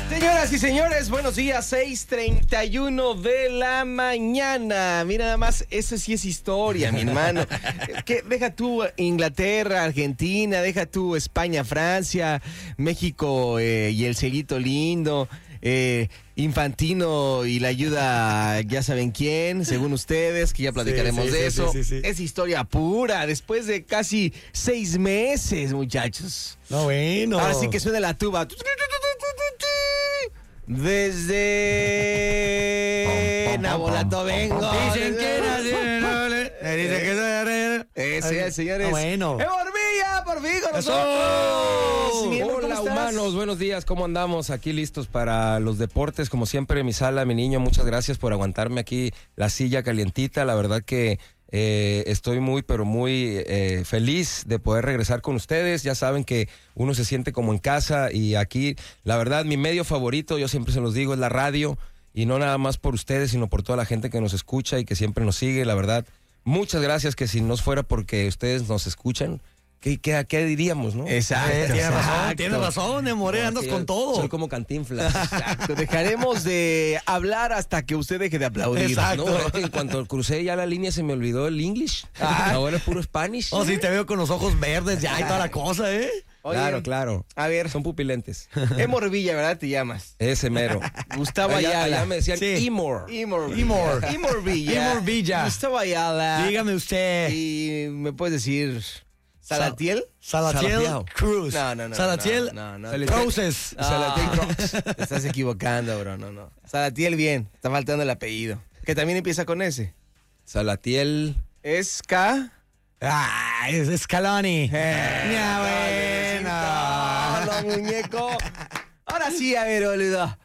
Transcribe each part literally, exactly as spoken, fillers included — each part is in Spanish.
Señoras y señores, buenos días, seis treinta y uno de la mañana. Mira nada más, eso sí es historia, mi hermano. Que deja tú Inglaterra, Argentina, deja tú España, Francia, México eh, y el celito lindo, eh, Infantino y la ayuda, ya saben quién, según ustedes, que ya platicaremos sí, sí, de sí, eso. sí, sí, sí. Es historia pura, después de casi seis meses, muchachos. No, bueno. Ahora sí que suena la tuba. Desde Nabolato vengo. Dicen que nació Dicen que soy Ese, señores. No, bueno. ¡Emor Villa, por fin con ¡Eso! nosotros! Mi amor, Hola, ¿cómo estás? humanos, buenos días, ¿cómo andamos? Aquí listos para los deportes, como siempre, mi sala, mi niño, muchas gracias por aguantarme aquí la silla calientita, la verdad que eh, estoy muy, pero muy eh, feliz de poder regresar con ustedes, ya saben que uno se siente como en casa y aquí, la verdad, mi medio favorito, yo siempre se los digo, es la radio, y no nada más por ustedes, sino por toda la gente que nos escucha y que siempre nos sigue, la verdad, muchas gracias, que si no fuera porque ustedes nos escuchan, ¿Qué, qué, ¿Qué diríamos, no? Exacto. Eh, tienes razón, exacto. tienes razón, Emoré, No, andas que con yo todo. Soy como Cantinflas. Exacto. Dejaremos de hablar hasta que usted deje de aplaudir. Exacto. No, es que en cuanto crucé ya la línea se me olvidó el English. Ah. Ahora es puro Spanish. Oh, sí, te veo con los ojos verdes ya y toda la cosa, ¿eh? Oye, Claro, claro. A ver, Son pupilentes. Emor Villa, ¿verdad? Te llamas. Ese mero. Gustavo Allá, Ayala. allá me decían Sí. Imor. Emor Imor. Villa. Emor Villa. Emor Villa. Gustavo Ayala. Dígame usted. Y me puedes decir ¿Salatiel? Salatiel Salatiel. Cruz. No, no, no. Salatiel No, no. Salatiel. Process. Salatiel Crocs. Te estás equivocando, bro. No, no. Salatiel bien. Está faltando el apellido. Que también empieza con S. Salatiel. Es K. Ah, es Scaloni. Eh, Ya, bueno. Hola, muñeco. Ahora sí, a ver, boludo.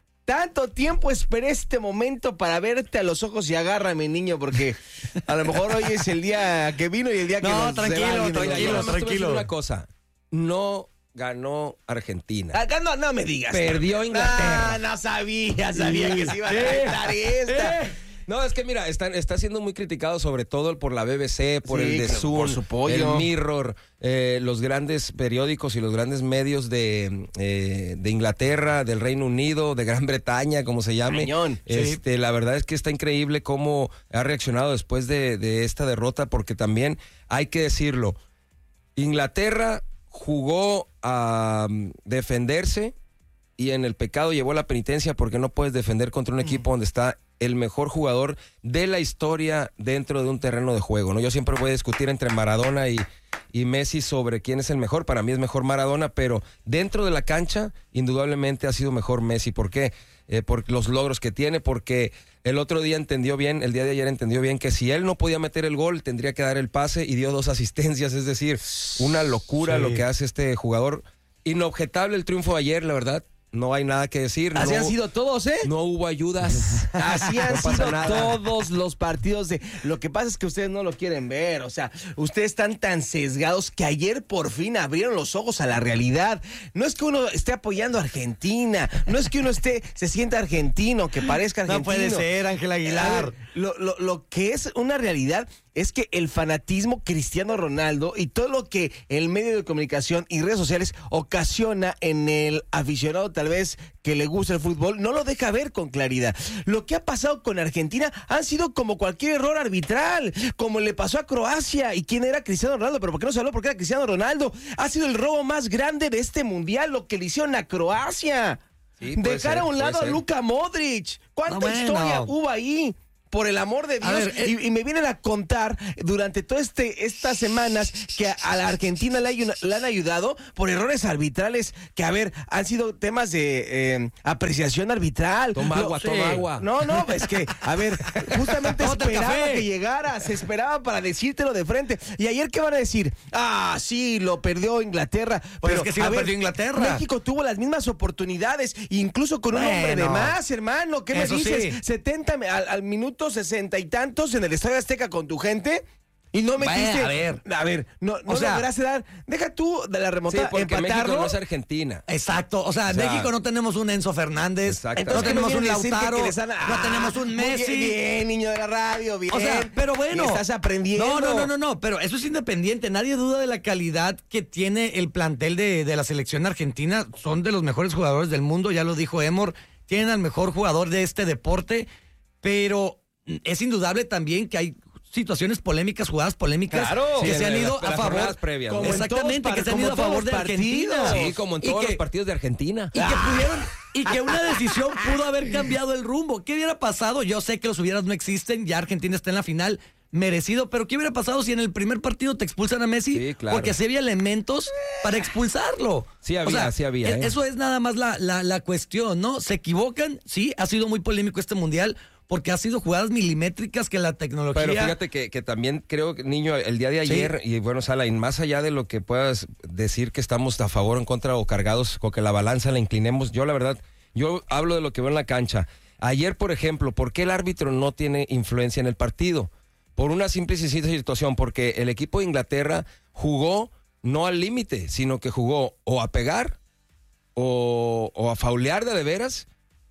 Tanto tiempo esperé este momento para verte a los ojos y agárrame, niño, porque a lo mejor hoy es el día que vino y el día que No, nos tranquilo, se va alguien de tranquilo, los dos. Nada más te voy a decir tranquilo. una cosa. No ganó Argentina. Acá no, no me digas. Perdió Inglaterra. Ah, no sabía, sabía que se iba a tratar esta. Eh. No, es que mira, está, está siendo muy criticado sobre todo por la B B C, por Sí, el de claro, Zoom, por su pollo. el Mirror, eh, los grandes periódicos y los grandes medios de, eh, de Inglaterra, del Reino Unido, de Gran Bretaña, como se llame. Cañón. Este, La verdad es que está increíble cómo ha reaccionado después de, de esta derrota, porque también hay que decirlo, Inglaterra jugó a um, defenderse y en el pecado llevó la penitencia porque no puedes defender contra un equipo donde está el mejor jugador de la historia dentro de un terreno de juego, ¿no? Yo siempre voy a discutir entre Maradona y, y Messi sobre quién es el mejor. Para mí es mejor Maradona, pero dentro de la cancha, indudablemente ha sido mejor Messi. ¿Por qué? Eh, por los logros que tiene, porque el otro día entendió bien, el día de ayer entendió bien que si él no podía meter el gol, tendría que dar el pase y dio dos asistencias, es decir, una locura Sí. lo que hace este jugador. Inobjetable el triunfo de ayer, la verdad. No hay nada que decir. Así no, han sido todos, ¿eh? No hubo ayudas. Así han No pasa sido nada. todos los partidos de... Lo que pasa es que ustedes no lo quieren ver, o sea, ustedes están tan sesgados que ayer por fin abrieron los ojos a la realidad. No es que uno esté apoyando a Argentina, no es que uno esté, se sienta argentino, que parezca argentino. No puede ser, Ángel A Aguilar. ver, lo, lo, lo que es una realidad es que el fanatismo Cristiano Ronaldo y todo lo que el medio de comunicación y redes sociales ocasiona en el aficionado tal vez que le gusta el fútbol, no lo deja ver con claridad. Lo que ha pasado con Argentina han sido como cualquier error arbitral, como le pasó a Croacia. ¿Y quién era Cristiano Ronaldo? ¿Pero por qué no se habló? Porque era Cristiano Ronaldo. Ha sido el robo más grande de este mundial, lo que le hicieron a Croacia. Sí, puede Dejar ser, a un puede lado a ser. Luka Modric. ¿Cuánta No, bueno. historia hubo ahí? Por el amor de Dios. A ver, eh. y, y me vienen a contar durante todas este, estas semanas que a, a la Argentina le, hay- le han ayudado por errores arbitrales que, a ver, han sido temas de eh, apreciación arbitral. Toma No, agua, sí. toma agua. No, no, es que, a ver, justamente Tómate el esperaba café. que llegara, se esperaba para decírtelo de frente. ¿Y ayer qué van a decir? Ah, sí, lo perdió Inglaterra. Pues pero es que sí a lo ver, perdió Inglaterra. México tuvo las mismas oportunidades, incluso con un Bueno. hombre de más, hermano. ¿Qué me Eso dices? sí. setenta al, al minuto sesenta y tantos en el Estadio Azteca con tu gente. Y no Bueno, metiste. a ver. A ver, no, no O sea, lograste dar. Deja tú de la Sí, remontada. porque México empatarlo. no es Argentina. Exacto, o sea, O sea, en México no tenemos un Enzo Fernández, Exactamente. no Entonces, tenemos ¿qué un me quieren decir? Lautaro, Que- que les han- no Ah, tenemos un muy Messi. Bien, bien, niño de la radio, bien. O sea, pero bueno. Estás aprendiendo. No, no, no, no, no, pero eso es independiente. Nadie duda de la calidad que tiene el plantel de, de la selección argentina. Son de los mejores jugadores del mundo, ya lo dijo Emor. Tienen al mejor jugador de este deporte, pero es indudable también que hay situaciones polémicas, jugadas polémicas Claro. que Sí, se han en ido las- a las favor. jornadas previas, ¿no? Como en Exactamente, todos que se han par- ido a como favor de todos los Argentina. partidos. Sí, como en Y todos que- los partidos de Argentina. Y que pudieron, y que una decisión pudo haber cambiado el rumbo. ¿Qué hubiera pasado? Yo sé que los hubieras no existen, ya Argentina está en la final, merecido, pero ¿qué hubiera pasado si en el primer partido te expulsan a Messi? Sí, claro. Porque así había elementos para expulsarlo. Sí había, sí había, e- ¿eh? Eso es nada más la, la, la cuestión, ¿no? Se equivocan, sí, ha sido muy polémico este mundial, porque ha sido jugadas milimétricas que la tecnología... Pero fíjate que, que también creo, que, niño, el día de ayer, y bueno, Salain, más allá de lo que puedas decir que estamos a favor o en contra o cargados, o que la balanza la inclinemos, yo la verdad, yo hablo de lo que veo en la cancha. Ayer, por ejemplo, ¿por qué el árbitro no tiene influencia en el partido? Por una simple y sencilla situación, porque el equipo de Inglaterra jugó no al límite, sino que jugó o a pegar, o, o a faulear de de veras,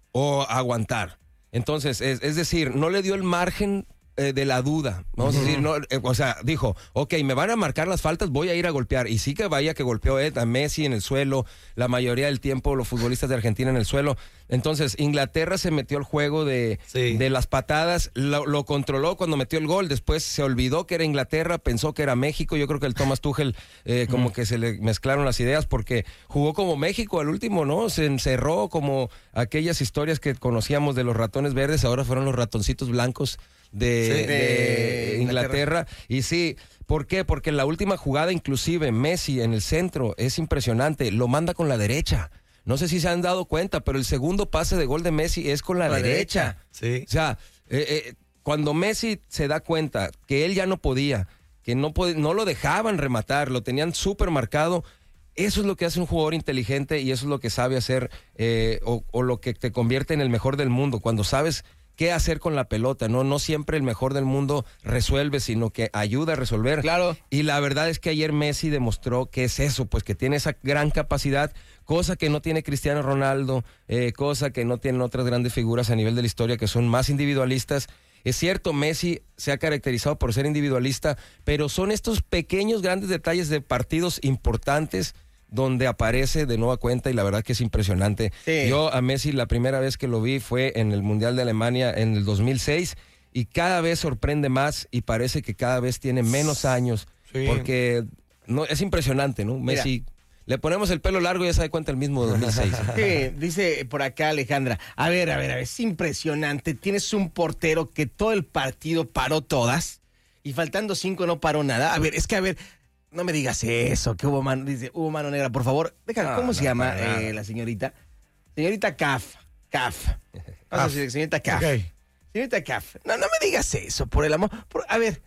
o a aguantar. Entonces, es, es decir, no le dio el margen eh, de la duda. Vamos uh-huh. a decir, no, eh, o sea, dijo, ok, me van a marcar las faltas, voy a ir a golpear. Y sí que vaya que golpeó Ed, a Messi en el suelo, la mayoría del tiempo los futbolistas de Argentina en el suelo. Entonces, Inglaterra se metió al juego de, sí. de las patadas, lo, lo controló cuando metió el gol, después se olvidó que era Inglaterra, pensó que era México. Yo creo que el Thomas Tuchel eh, como uh-huh. que se le mezclaron las ideas porque jugó como México al último, ¿no? Se encerró como aquellas historias que conocíamos de los ratones verdes, ahora fueron los ratoncitos blancos de, sí, de, de Inglaterra. Inglaterra. Y sí, ¿por qué? Porque en la última jugada, inclusive, Messi en el centro, es impresionante, lo manda con la derecha. No sé si se han dado cuenta, pero el segundo pase de gol de Messi es con la, la derecha. derecha. Sí. O sea, eh, eh, cuando Messi se da cuenta que él ya no podía, que no, pod- no lo dejaban rematar, lo tenían súper marcado, eso es lo que hace un jugador inteligente y eso es lo que sabe hacer eh, o, o lo que te convierte en el mejor del mundo, cuando sabes qué hacer con la pelota, ¿no? No siempre el mejor del mundo resuelve, sino que ayuda a resolver. Claro. Y la verdad es que ayer Messi demostró que es eso, pues que tiene esa gran capacidad, cosa que no tiene Cristiano Ronaldo, eh, cosa que no tienen otras grandes figuras a nivel de la historia que son más individualistas. Es cierto, Messi se ha caracterizado por ser individualista, pero son estos pequeños, grandes detalles de partidos importantes donde aparece de nueva cuenta y la verdad que es impresionante. Sí. Yo a Messi la primera vez que lo vi fue en el Mundial de Alemania en el dos mil seis y cada vez sorprende más y parece que cada vez tiene menos años sí. porque no es impresionante, ¿no? Messi... Mira. Le ponemos el pelo largo y ya se da cuenta el mismo de dos mil seis. Sí, dice por acá Alejandra, a ver, a ver, a ver, es impresionante. Tienes un portero que todo el partido paró todas y faltando cinco no paró nada. A ver, es que a ver, no me digas eso, que hubo mano, dice, hubo mano negra, por favor. Deja, no, ¿cómo no, se llama no, eh, la señorita? Señorita Caf, Caf. Vamos a decir, señorita Caf. Okay. Señorita Caf, no, no me digas eso, por el amor. Por, a ver,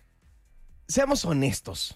seamos honestos.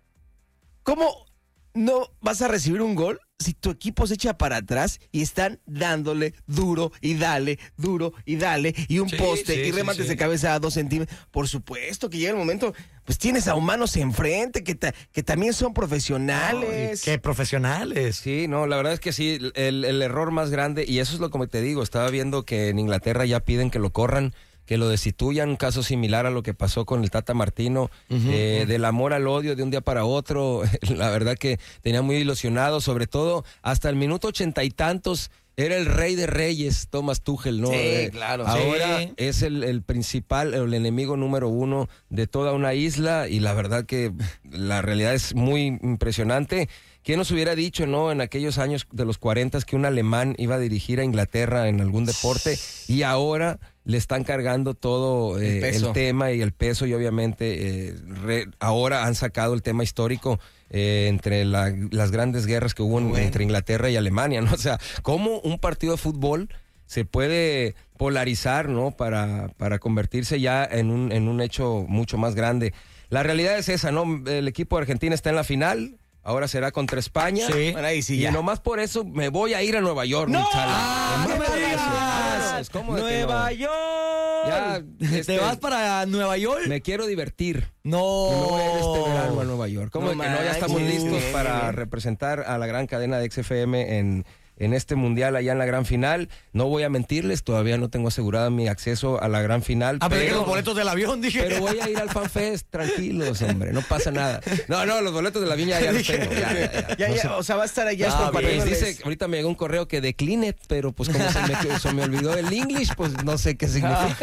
¿Cómo no vas a recibir un gol si tu equipo se echa para atrás y están dándole duro y dale, duro y dale, y un sí, poste sí, y remates sí, sí. de cabeza a dos centímetros? Por supuesto que llega el momento, pues tienes a humanos enfrente que, ta, que también son profesionales. No, ¿qué profesionales? Sí, no, la verdad es que sí, el, el error más grande, y eso es lo que te digo, estaba viendo que en Inglaterra ya piden que lo corran, que lo destituyan, un caso similar a lo que pasó con el Tata Martino, uh-huh, eh, uh-huh. del amor al odio de un día para otro. La verdad que tenía muy ilusionado, sobre todo hasta el minuto ochenta y tantos, era el rey de reyes, Thomas Tuchel, ¿no? Sí, eh, claro. Ahora sí. es el, el principal, el enemigo número uno de toda una isla y la verdad que la realidad es muy impresionante. ¿Quién nos hubiera dicho, no, en aquellos años de los cuarenta que un alemán iba a dirigir a Inglaterra en algún deporte y ahora le están cargando todo eh, el, el tema y el peso y obviamente eh, re, ahora han sacado el tema histórico eh, entre la, las grandes guerras que hubo bueno. entre Inglaterra y Alemania, ¿no? O sea, ¿cómo un partido de fútbol se puede polarizar, ¿no? Para, para convertirse ya en un, en un hecho mucho más grande. La realidad es esa, ¿no? El equipo de Argentina está en la final. Ahora será contra España. Sí. Bueno, ahí sí, y ya. nomás por eso me voy a ir a Nueva York. ¡No! Mi chala. ¡Ah, no me digas! ¿Cómo ¡Nueva no? York! Ya, ¿Te este, vas para Nueva York? Me quiero divertir. No. No voy a ir este verano a Nueva York. ¿Cómo No de que no? Ya estamos manches. listos Bien, para bien. representar a la gran cadena de X F M en, en este mundial allá en la gran final. No voy a mentirles, todavía no tengo asegurado mi acceso a la gran final. Ah, pero, pero, los boletos del avión, dije. pero voy a ir al FanFest, tranquilos, hombre, no pasa nada. No, no, los boletos de la viña ya los tengo. Ya, ya, ya. Ya, No ya, sé. o sea, va a estar allá Ah, pues compartiéndoles. dice, ahorita me llegó un correo que decline, pero pues como se me, se me olvidó el English, pues no sé qué significa.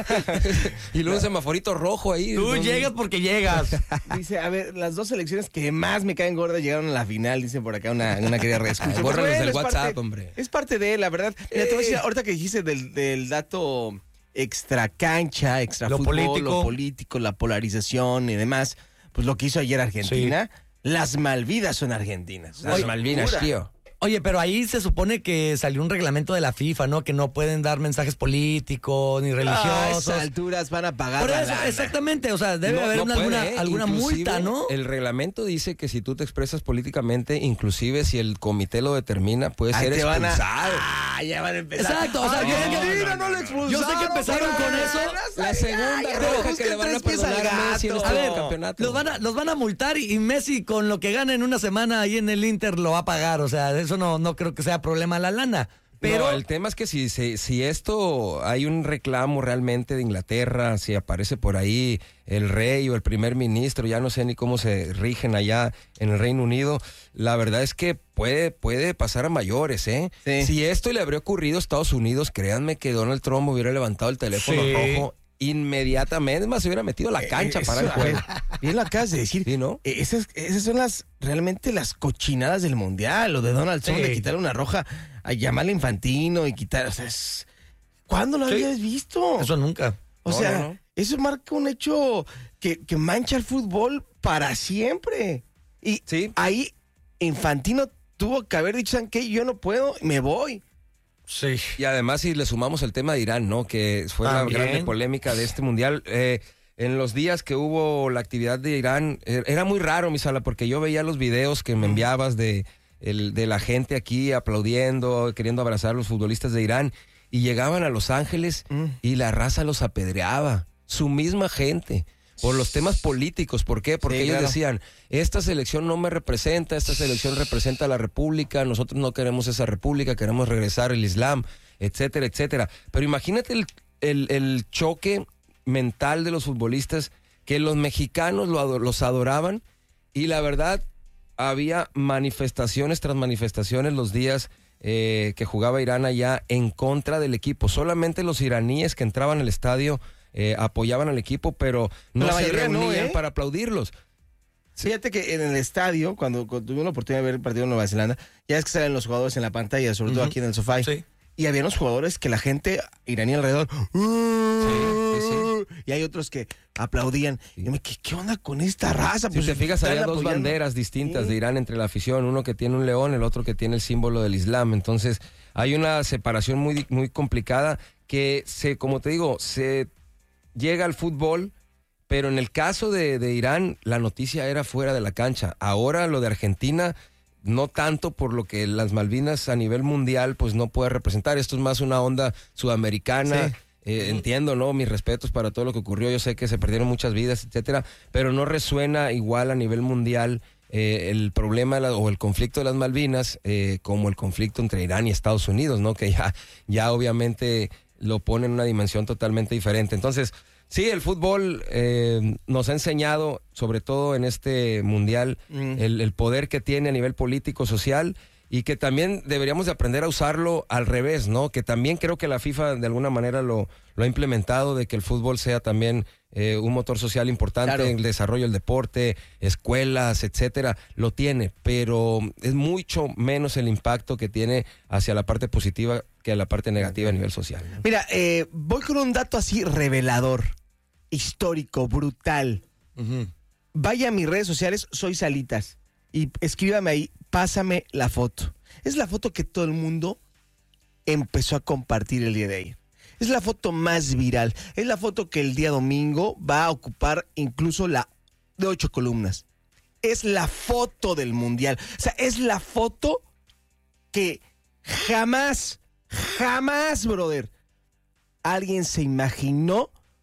Y luego un semaforito rojo ahí. Tú ¿no? llegas porque llegas. Dice, a ver, las dos selecciones que más me caen gordas llegaron a la final, dicen por acá una, una querida reescucha. Ay, Pues bórralos bueno, del es WhatsApp, parte- hombre. Es parte de, la verdad. Mira, te voy a decir, ahorita que dijiste del, del dato extra cancha, extra Lo fútbol, político. lo político, la polarización y demás, pues lo que hizo ayer Argentina, las Malvidas son argentinas. Las Malvinas, locura. tío. Oye, pero ahí se supone que salió un reglamento de la FIFA, ¿no? Que no pueden dar mensajes políticos ni A religiosos. esas alturas van a pagar Por la eso, lana. exactamente, o sea, debe No, haber no una- puede, alguna, ¿eh? alguna Inclusive, multa, ¿no? El reglamento dice que si tú te expresas políticamente, inclusive si el comité lo determina, puedes Ahí ser te van a- expulsado. Ah, ya van a empezar. Exacto, o sea, Ay, yo sé que- Argentina no lo expulsaron. yo sé que empezaron pero- con eso. La segunda Ay, roja busquen que le van a tres pies al perdonar a Messi en gato. este A ver, campeonato. los van a, los van a multar y, y Messi con lo que gana en una semana ahí en el Inter lo va a pagar, o sea, eso no, no creo que sea problema la lana. Pero No, el tema es que si, si, si esto hay un reclamo realmente de Inglaterra, si aparece por ahí el rey o el primer ministro, ya no sé ni cómo se rigen allá en el Reino Unido, la verdad es que puede, puede pasar a mayores, ¿eh? Sí. Si esto le habría ocurrido a Estados Unidos, créanme que Donald Trump hubiera levantado el teléfono Sí. rojo inmediatamente, es más, se hubiera metido a la cancha para el Eso, a ver, juego. bien lo acabas de decir. Sí, ¿no? Eh, Esas, esas son las realmente las cochinadas del mundial. Lo de Donald Trump Sí. de quitarle una roja a llamarle infantino y quitar. O sea, es- ¿cuándo lo Sí. habías visto? eso nunca. o No, sea, no, no. eso marca un hecho que, que mancha el fútbol para siempre. Y Sí. ahí Infantino tuvo que haber dicho, ¿saben qué? Yo no puedo, me voy. Sí. Y además, si le sumamos el tema de Irán, ¿no? Que fue También. la grande polémica de este mundial. Eh, en los días que hubo la actividad de Irán, eh, era muy raro, mi sala, porque yo veía los videos que me enviabas de, el, de la gente aquí aplaudiendo, queriendo abrazar a los futbolistas de Irán, y llegaban a Los Ángeles Mm. y la raza los apedreaba, su misma gente. Por los temas políticos, ¿por qué? Porque Sí, ellos claro. decían, esta selección no me representa, esta selección representa a la república, nosotros no queremos esa república, queremos regresar al Islam, etcétera, etcétera. Pero imagínate el, el- el choque mental de los futbolistas, que los mexicanos lo ado- los adoraban, y la verdad, había manifestaciones tras manifestaciones los días eh, que jugaba Irán allá en contra del equipo. Solamente los iraníes que entraban al estadio eh, apoyaban al equipo, pero no La se mayoría no, reunían ¿eh? para aplaudirlos. Fíjate que en el estadio, cuando, cuando tuvimos la oportunidad de ver el partido de Nueva Zelanda, ya es que salen los jugadores en la pantalla, sobre todo Ujú. aquí en el sofá. Sí. Y había unos jugadores que la gente iraní alrededor. sí, Y hay otros que aplaudían. Y yo me, ¿qué, ¿qué onda con esta raza? Si te fijas, están había dos apoyando. banderas distintas Sí. de Irán entre la afición, uno que tiene un león, el otro que tiene el símbolo del Islam. Entonces, hay una separación muy, muy complicada que, se, como te digo, se llega al fútbol, pero en el caso de, de Irán, la noticia era fuera de la cancha. Ahora lo de Argentina, no tanto por lo que las Malvinas a nivel mundial pues no puede representar. Esto es más una onda sudamericana. Sí. Eh, entiendo, ¿no? Mis respetos para todo lo que ocurrió. Yo sé que se perdieron muchas vidas, etcétera, pero no resuena igual a nivel mundial eh, el problema de la- o el conflicto de las Malvinas eh, como el conflicto entre Irán y Estados Unidos, ¿no? Que ya, ya obviamente lo pone en una dimensión totalmente diferente. Entonces, sí, el fútbol eh, nos ha enseñado, sobre todo en este mundial, Mm. el, el poder que tiene a nivel político, social, y que también deberíamos de aprender a usarlo al revés, ¿no? Que también creo que la FIFA de alguna manera lo, lo ha implementado, de que el fútbol sea también eh, un motor social importante Claro. en el desarrollo del deporte, escuelas, etcétera, lo tiene, pero es mucho menos el impacto que tiene hacia la parte positiva que a la parte negativa a nivel social, ¿no? Mira, eh, voy con un dato así revelador, histórico, brutal. Ujú. Vaya a mis redes sociales, soy Salitas, y escríbame ahí, pásame la foto. Es la foto que todo el mundo empezó a compartir el día de ayer. Es la foto más viral. Es la foto que el día domingo va a ocupar incluso la de ocho columnas. Es la foto del mundial. O sea, es la foto que jamás, jamás, brother, alguien se imaginó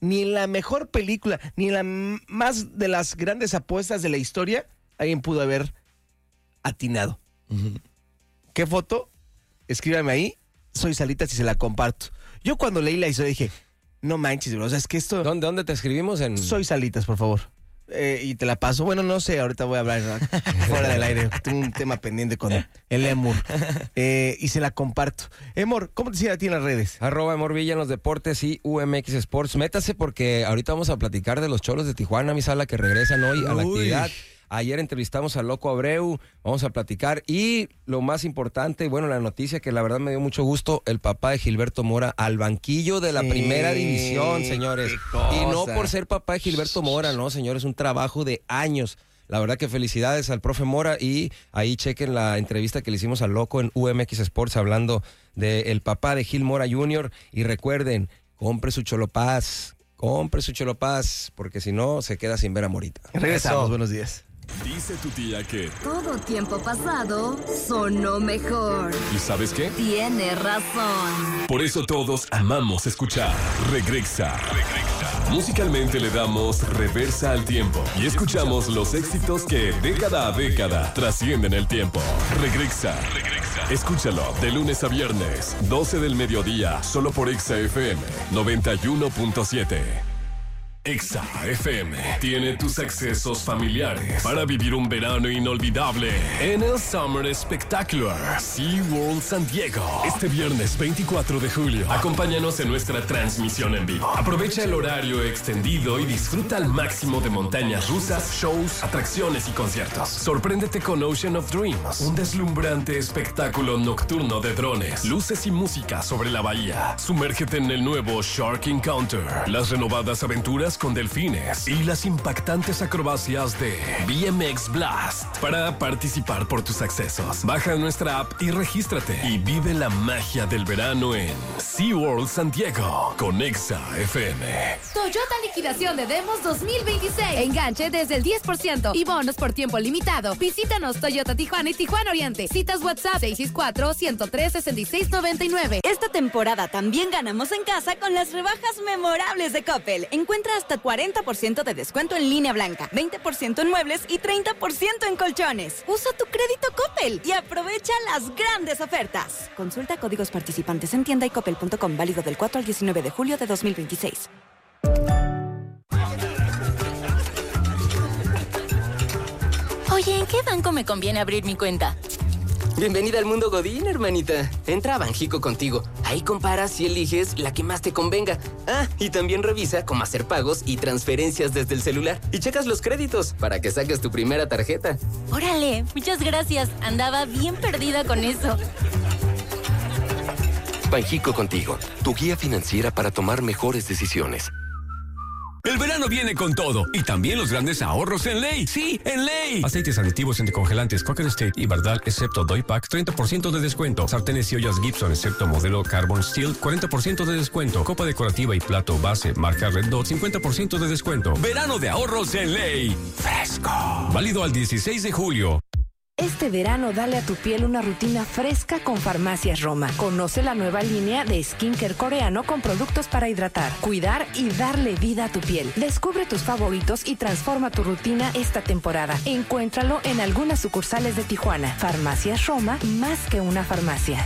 ni en la mejor película, ni en la m- más de las grandes apuestas de la historia, alguien pudo haber atinado. Uh-huh. ¿Qué foto? Escríbame ahí, soy Salitas y se la comparto. Yo cuando leí la historia dije, no manches, bro, o sea, es que esto... ¿Dónde, dónde te escribimos? En... Soy Salitas, por favor. Eh, y te la paso. Bueno, no sé, ahorita voy a hablar, ¿no? Fuera del aire. Tengo un tema pendiente con el Emor. Eh, y se la comparto. Emor, ¿cómo te sigue a ti en las redes? Arroba Emor Villa en los deportes y U M X Sports. Métase porque ahorita vamos a platicar de los Cholos de Tijuana, mi Sala, que regresan hoy a la Uy. actividad. Ayer entrevistamos a Loco Abreu, vamos a platicar. Y lo más importante, bueno, la noticia que la verdad me dio mucho gusto, el papá de Gilberto Mora al banquillo de la Sí, primera división, señores. qué Y no cosa. por ser papá de Gilberto Mora, no, señores, un trabajo de años. La verdad que felicidades al profe Mora y ahí chequen la entrevista que le hicimos al Loco en U M X Sports hablando del papá de Gil Mora junior Y recuerden, compre su Cholopaz, compre su Cholopaz, porque si no se queda sin ver a Morita. Regresamos, Eso. buenos días. Dice tu tía que... Todo tiempo pasado sonó mejor. ¿Y sabes qué? Tiene razón. Por eso todos amamos escuchar Regrexa. Musicalmente le damos reversa al tiempo y escuchamos los éxitos que década a década trascienden el tiempo. Regrexa. Escúchalo de lunes a viernes, doce del mediodía, solo por Exa F M noventa y uno punto siete. Exa F M tiene tus accesos familiares para vivir un verano inolvidable en el Summer Spectacular SeaWorld San Diego. Este viernes veinticuatro de julio, acompáñanos en nuestra transmisión en vivo. Aprovecha el horario extendido y disfruta al máximo de montañas rusas, shows, atracciones y conciertos. Sorpréndete con Ocean of Dreams, un deslumbrante espectáculo nocturno de drones, luces y música sobre la bahía. Sumérgete en el nuevo Shark Encounter, las renovadas aventuras con delfines y las impactantes acrobacias de B M X Blast. Para participar por tus accesos, baja nuestra app y regístrate y vive la magia del verano en SeaWorld San Diego con Exa F M. Toyota liquidación de demos dos mil veintiséis. Enganche desde el diez por ciento y bonos por tiempo limitado. Visítanos Toyota Tijuana y Tijuana Oriente. Citas WhatsApp seis seis cuatro, uno cero tres, seis seis nueve nueve. Esta temporada también ganamos en casa con las rebajas memorables de Coppel. Encuentra hasta cuarenta por ciento de descuento en línea blanca, veinte por ciento en muebles y treinta por ciento en colchones. Usa tu crédito Coppel y aprovecha las grandes ofertas. Consulta códigos participantes en tienda y coppel punto com, válido del cuatro al diecinueve de julio de dos mil veintiséis. Oye, ¿en qué banco me conviene abrir mi cuenta? Bienvenida al mundo Godín, hermanita. Entra a Banjico Contigo. Ahí comparas y eliges la que más te convenga. Ah, y también revisa cómo hacer pagos y transferencias desde el celular. Y checas los créditos para que saques tu primera tarjeta. Órale, muchas gracias. Andaba bien perdida con eso. Banjico Contigo, tu guía financiera para tomar mejores decisiones. El verano viene con todo y también los grandes ahorros en Ley. Sí, en Ley. Aceites aditivos entre congelantes Cocker State y Bardal, excepto Doypack, treinta por ciento de descuento. Sartenes y ollas Gibson, excepto modelo Carbon Steel, cuarenta por ciento de descuento. Copa decorativa y plato base marca Red Dot, cincuenta por ciento de descuento. Verano de ahorros en Ley. Fresco. Válido al dieciséis de julio. Este verano dale a tu piel una rutina fresca con Farmacias Roma. Conoce la nueva línea de skincare coreano con productos para hidratar, cuidar y darle vida a tu piel. Descubre tus favoritos y transforma tu rutina esta temporada. Encuéntralo en algunas sucursales de Tijuana. Farmacias Roma, más que una farmacia.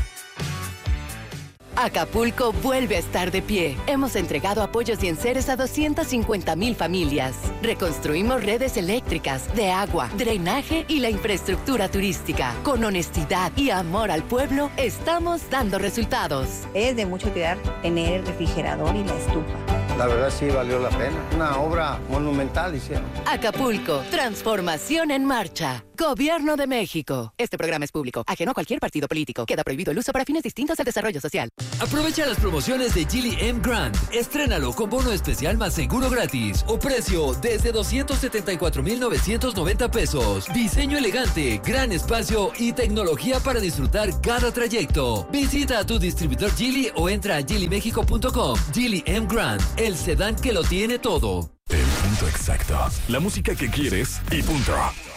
Acapulco vuelve a estar de pie. Hemos entregado apoyos y enseres a doscientas cincuenta mil familias. Reconstruimos redes eléctricas, de agua, drenaje y la infraestructura turística. Con honestidad y amor al pueblo, estamos dando resultados. Es de mucho cuidar tener el refrigerador y la estufa. La verdad sí valió la pena. Una obra monumental hicieron. Acapulco, transformación en marcha. Gobierno de México. Este programa es público, ajeno a cualquier partido político. Queda prohibido el uso para fines distintos al desarrollo social. Aprovecha las promociones de Geely M Grand. Estrénalo con bono especial más seguro gratis. O precio desde doscientos setenta y cuatro mil novecientos noventa pesos. Diseño elegante, gran espacio y tecnología para disfrutar cada trayecto. Visita a tu distribuidor Geely o entra a geely mexico punto com. Geely M Grand, el sedán que lo tiene todo. El punto exacto. La música que quieres y punto.